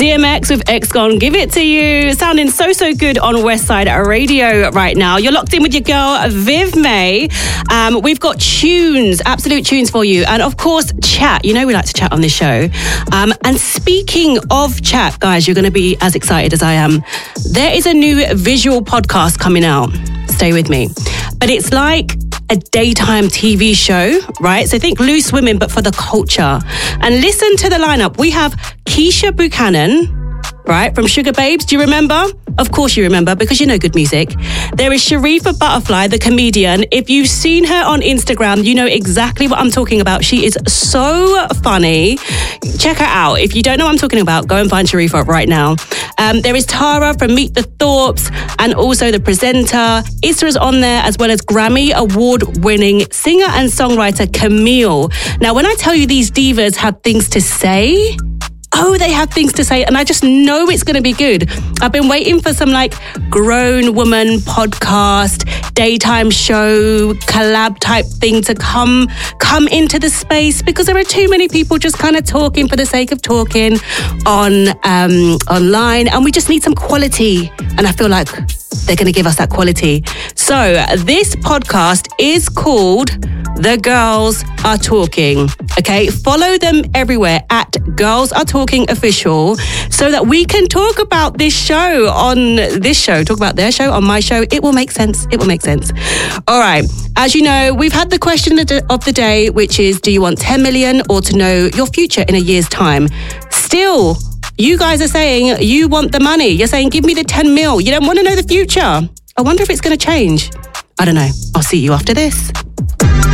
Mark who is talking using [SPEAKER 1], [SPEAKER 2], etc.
[SPEAKER 1] DMX with X-Gon, Give It To You. Sounding so good on Westside Radio right now. You're locked in with your girl, Viv May. We've got tunes, absolute tunes for you. And of course, chat. You know we like to chat on this show. And speaking of chat, guys, you're going to be as excited as I am. There is a new visual podcast coming out. Stay with me. But it's like a daytime TV show, right? So think Loose Women, but for the culture. And listen to the lineup. We have Keisha Buchanan, right, from Sugar Babes. Do you remember? Of course you remember, because you know good music. There is Sharifa Butterfly, the comedian. If you've seen her on Instagram, you know exactly what I'm talking about. She is so funny. Check her out. If you don't know what I'm talking about, go and find Sharifa right now. There is Tara from Meet the Thorpes, and also the presenter. Issa's on there, as well as Grammy award-winning singer and songwriter Camille. Now, when I tell you these divas have things to say, they have things to say, and I just know it's going to be good. I've been waiting for some like grown woman podcast, daytime show, collab type thing to come into the space, because there are too many people just kind of talking for the sake of talking on online, and we just need some quality. And I feel like they're going to give us that quality. So this podcast is called The Girls Are Talking. Okay, follow them everywhere at Girls Are Talking Official, so that we can talk about this show on this show, talk about their show on my show. It will make sense. It will make sense. All right. As you know, we've had the question of the day, which is, do you want 10 million or to know your future in a year's time? Still, you guys are saying you want the money. You're saying, give me the 10 mil. You don't want to know the future. I wonder if it's going to change. I don't know. I'll see you after this.